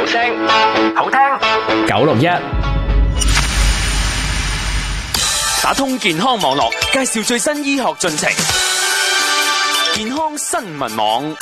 聲，好聽961，打通健康網絡，介紹最新醫學進程。健康新聞網。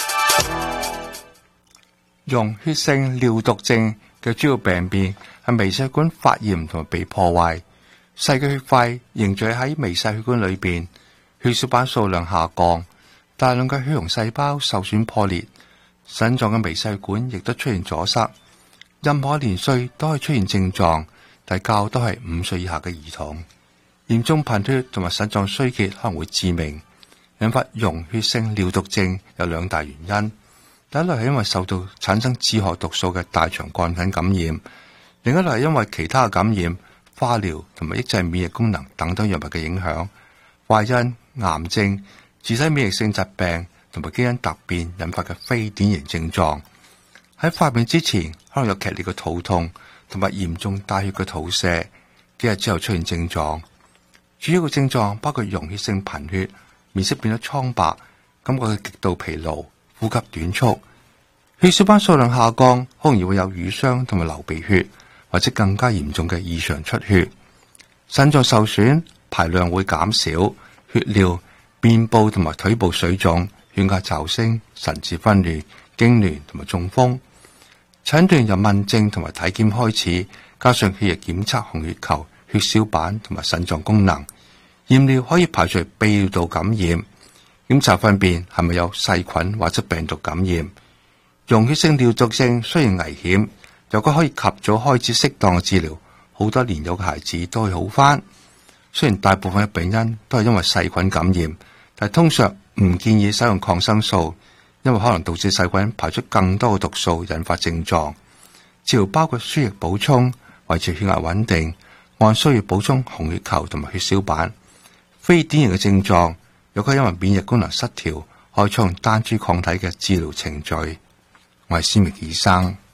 溶血性尿毒症嘅主要病變係微細血管發炎同埋被破壞，細嘅血塊凝聚喺微細血管裏邊，血小板數量下降，大量嘅血紅細胞受損破裂，腎臟嘅微細血管亦都出現阻塞。任何年歲都可以出現症狀，但較多係5歲以下嘅兒童。嚴重貧血同埋腎臟衰竭可能會致命。引發溶血性尿毒症有2大原因。第一類係因為受到產生致癌毒素嘅大腸桿菌感染，另一類係因為其他感染、化療同埋抑制免疫功能等等藥物嘅影響。懷孕、癌症、自體免疫性疾病同埋基因突變引發嘅非典型症狀。喺發病之前可能有劇烈嘅肚痛同埋嚴重帶血嘅肚瀉，幾日之後出現症狀。主要嘅症狀包括溶血性貧血、面色變得蒼白、感覺嘅極度疲勞、呼吸短促、血小板數量下降，好容易會有瘀傷同埋流鼻血，或者更加嚴重嘅異常出血。腎臟受損，排量會減少，血尿、面部同埋腿部水腫、血壓驟升、神志分裂、痙攣同埋中風。診斷由問症同埋體檢開始，加上血液檢測紅血球、血小板同埋腎臟功能。驗尿可以排除泌尿道感染，檢查糞便係咪有細菌或者病毒感染。溶血性尿毒症雖然危險，如果可以及早開始適當嘅治療，好多年幼嘅孩子都會好返。雖然大部分嘅病因都係因為細菌感染，但通常唔建議使用抗生素，因為可能導致細菌排出更多嘅毒素，引發症狀。治療包括輸液補充、維持血壓穩定、按需要補充紅血球同埋血小板。非典型嘅症狀，如果因為免疫功能失調，可以採用單株抗體嘅治療程序。我係施明醫生。